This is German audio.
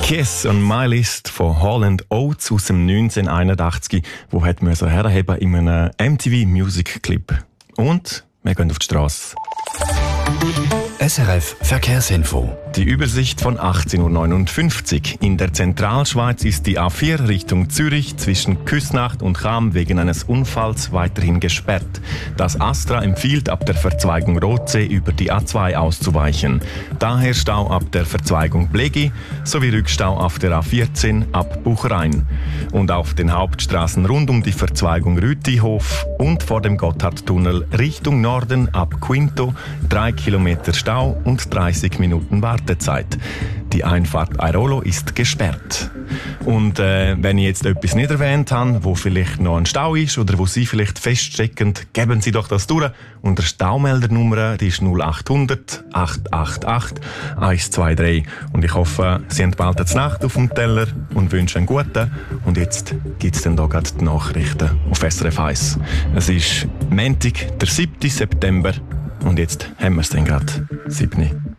Kiss on My List von Hall & Oates aus dem 1981, wo hat man so herheben in einem MTV Music Clip. Und wir gehen auf die Straße. SRF Verkehrsinfo. Die Übersicht von 18.59 Uhr. In der Zentralschweiz ist die A4 Richtung Zürich zwischen Küsnacht und Cham wegen eines Unfalls weiterhin gesperrt. Das Astra empfiehlt, ab der Verzweigung Rotsee über die A2 auszuweichen. Daher Stau ab der Verzweigung Blegi sowie Rückstau auf der A14 ab Buchrein. Und auf den Hauptstraßen rund um die Verzweigung Rütihof und vor dem Gotthardtunnel Richtung Norden ab Quinto 3 Kilometer Stau und 30 Minuten Wartezeit. Die Einfahrt Airolo ist gesperrt. Und wenn ich jetzt etwas nicht erwähnt habe, wo vielleicht noch ein Stau ist oder wo Sie vielleicht feststecken, geben Sie doch das durch. Und die Staumeldernummer, die ist 0800 888 123. Und ich hoffe, Sie haben bald eine Nacht auf dem Teller und wünsche einen guten. Und jetzt gibt es dann hier gerade die Nachrichten auf SRF 1. Es ist Montag, der 7. September. Und jetzt haben wir es dann gerade. 7.